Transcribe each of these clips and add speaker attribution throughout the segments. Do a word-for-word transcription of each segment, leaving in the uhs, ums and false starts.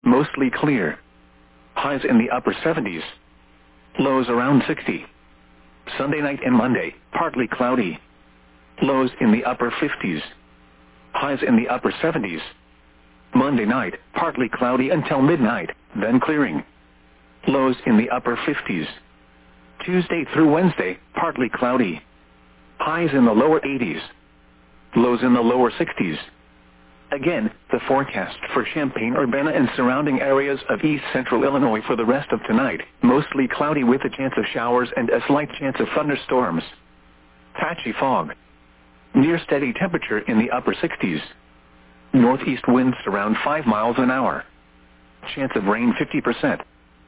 Speaker 1: mostly clear. Highs in the upper seventies. Lows around sixty. Sunday night and Monday, partly cloudy. Lows in the upper fifties. Highs in the upper seventies. Monday night, partly cloudy until midnight, then clearing. Lows in the upper fifties. Tuesday through Wednesday, partly cloudy. Highs in the lower eighties. Lows in the lower sixties. Again, the forecast for Champaign-Urbana and surrounding areas of east central Illinois for the rest of tonight, mostly cloudy with a chance of showers and a slight chance of thunderstorms. Patchy fog. Near steady temperature in the upper sixties. Northeast winds around five miles an hour. Chance of rain fifty percent.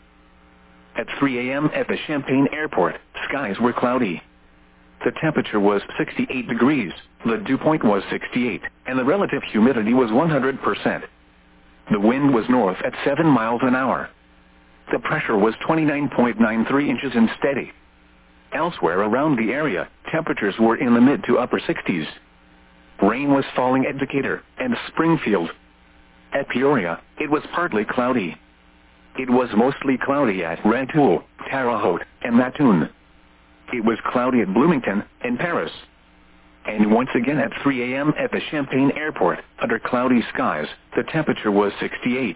Speaker 1: At three a m at the Champaign Airport, skies were cloudy. The temperature was sixty-eight degrees, the dew point was sixty-eight, and the relative humidity was one hundred percent. The wind was north at seven miles an hour. The pressure was twenty-nine point nine three inches and steady. Elsewhere around the area, temperatures were in the mid to upper sixties. Rain was falling at Decatur and Springfield. At Peoria, it was partly cloudy. It was mostly cloudy at Rantoul, Terre Haute, and Mattoon. It was cloudy at Bloomington and Paris. And once again at three a m at the Champaign Airport, under cloudy skies, the temperature was sixty-eight.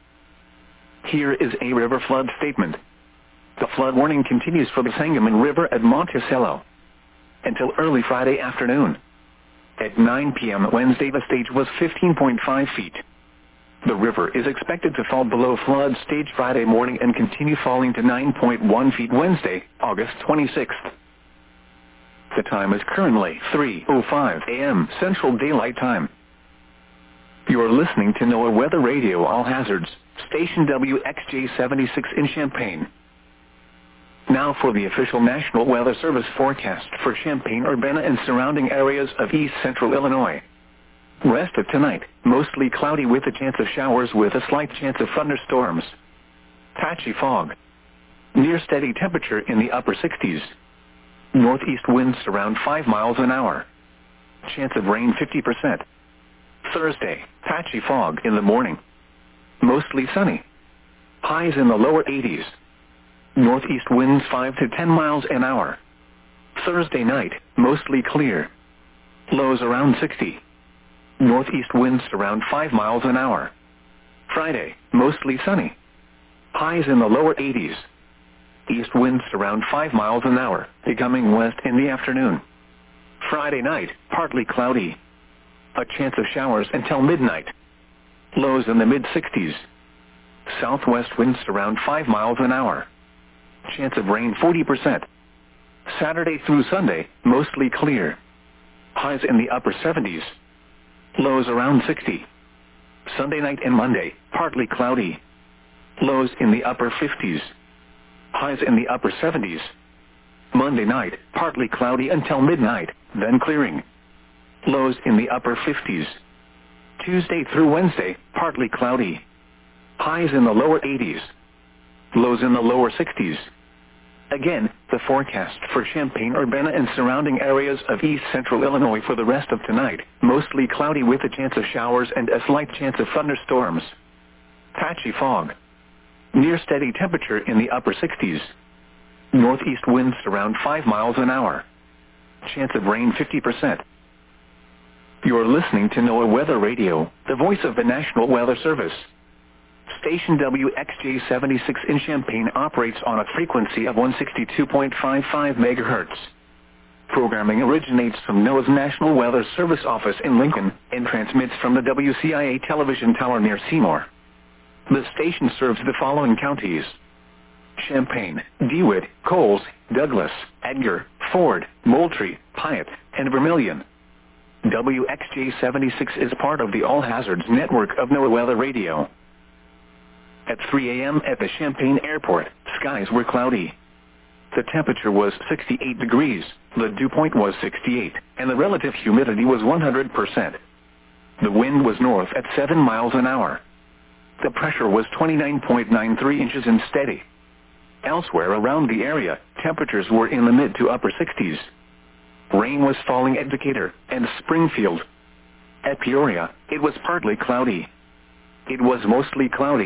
Speaker 1: Here is a river flood statement. The flood warning continues for the Sangamon River at Monticello until early Friday afternoon. At nine p m Wednesday, the stage was fifteen point five feet. The river is expected to fall below flood stage Friday morning and continue falling to nine point one feet Wednesday, August twenty-sixth. The time is currently three oh five a m Central Daylight Time. You are listening to NOAA Weather Radio All Hazards, station W X J seventy-six in Champaign. Now for the official National Weather Service forecast for Champaign-Urbana and surrounding areas of east central Illinois. Rest of tonight, mostly cloudy with a chance of showers with a slight chance of thunderstorms. Patchy fog. Near steady temperature in the upper sixties. Northeast winds around five miles an hour. Chance of rain fifty percent. Thursday, patchy fog in the morning. Mostly sunny. Highs in the lower eighties. Northeast winds five to ten miles an hour. Thursday night, mostly clear. Lows around sixty. Northeast winds around five miles an hour. Friday, mostly sunny. Highs in the lower eighties. East winds around five miles an hour, becoming west in the afternoon. Friday night, partly cloudy. A chance of showers until midnight. Lows in the mid sixties. Southwest winds around five miles an hour. Chance of rain forty percent. Saturday through Sunday, mostly clear. Highs in the upper seventies. Lows around sixty. Sunday night and Monday, partly cloudy. Lows in the upper fifties. Highs in the upper seventies. Monday night, partly cloudy until midnight, then clearing. Lows in the upper fifties. Tuesday through Wednesday, partly cloudy. Highs in the lower eighties. Lows in the lower sixties. Again, the forecast for Champaign-Urbana and surrounding areas of east central Illinois for the rest of tonight, mostly cloudy with a chance of showers and a slight chance of thunderstorms. Patchy fog. Near steady temperature in the upper sixties. Northeast winds around five miles an hour. Chance of rain fifty percent. You're listening to NOAA Weather Radio, the voice of the National Weather Service. Station W X J seventy-six in Champaign operates on a frequency of one sixty-two point five five megahertz. Programming originates from NOAA's National Weather Service office in Lincoln and transmits from the W C I A television tower near Seymour. The station serves the following counties: Champaign, DeWitt, Coles, Douglas, Edgar, Ford, Moultrie, Piatt, and Vermilion. W X J seventy-six is part of the All Hazards network of NOAA Weather Radio. At three a m at the Champaign Airport, skies were cloudy. The temperature was sixty-eight degrees, the dew point was sixty-eight, and the relative humidity was one hundred percent. The wind was north at seven miles an hour. The pressure was twenty-nine point nine three inches and steady. Elsewhere around the area, temperatures were in the mid to upper sixties. Rain was falling at Decatur and Springfield. At Peoria, it was partly cloudy. It was mostly cloudy